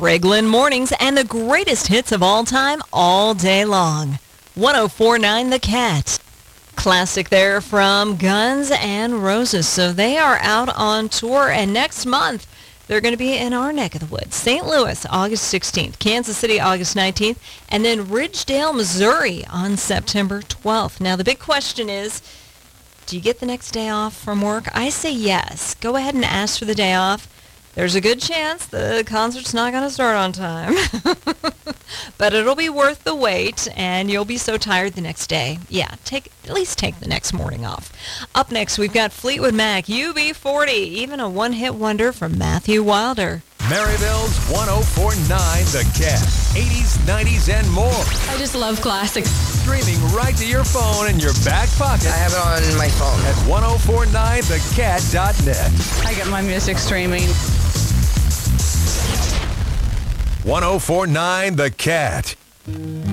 Greg Lynn Mornings and the greatest hits of all time all day long. 104.9 The Cat. Classic there from Guns N' Roses. So they are out on tour, and next month they're going to be in our neck of the woods. St. Louis, August 16th. Kansas City, August 19th. And then Ridgedale, Missouri on September 12th. Now the big question is, do you get the next day off from work? I say yes. Go ahead and ask for the day off. There's a good chance the concert's not going to start on time. But it'll be worth the wait, and you'll be so tired the next day. Yeah, at least take the next morning off. Up next, we've got Fleetwood Mac, UB40, even a one-hit wonder from Matthew Wilder. Maryville's 104.9 The Cat. 80s, 90s, and more. I just love classics. Streaming right to your phone in your back pocket. I have it on my phone. At 1049thecat.net. I get my music streaming. 1049 The Cat.